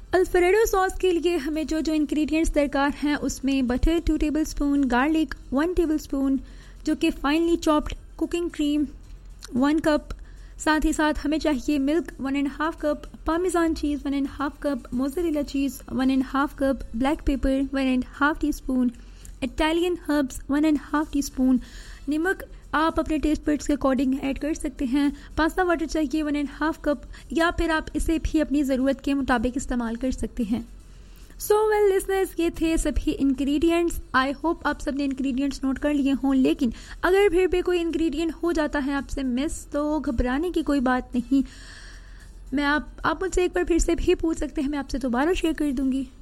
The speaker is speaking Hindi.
अल्फ्रेडो सॉस के लिए हमें जो जो इंग्रेडिएंट्स दरकार हैं उसमें बटर 2 टेबलस्पून, गार्लिक 1 टेबलस्पून, जो कि finally chopped, cooking cream 1 cup, साथ ही साथ हमें चाहिए मिल्क 1.5 कप, पार्मेजान चीज़ 1.5 cup, mozzarella cheese 1.5 cup, black pepper 1.5 teaspoon, Italian herbs 1.5 teaspoon, नमक आप अपने टेस्ट बड्स के अकॉर्डिंग ऐड कर सकते हैं। पास्ता वाटर चाहिए 1.5 कप, या फिर आप इसे भी अपनी ज़रूरत के मुताबिक इस्तेमाल कर सकते हैं। सो वेल लिसनर्स, ये थे सभी इंग्रेडिएंट्स। आई होप आप सबने इंग्रेडिएंट्स नोट कर लिए हों, लेकिन अगर फिर भी कोई इंग्रेडिएंट हो जाता है आपसे मिस, तो घबराने की कोई बात नहीं। मैं आप मुझसे एक बार फिर से भी पूछ सकते हैं, मैं आपसे दोबारा शेयर कर दूंगी।